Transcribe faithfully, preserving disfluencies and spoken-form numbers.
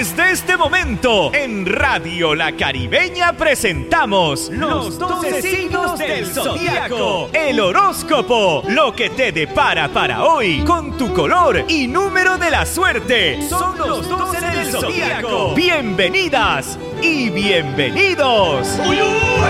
Desde este momento, en Radio La Caribeña presentamos los doce signos del zodiaco, el horóscopo, lo que te depara para hoy, con tu color y número de la suerte. Son los doce del zodiaco. Bienvenidas y bienvenidos. ¡Uy, uy!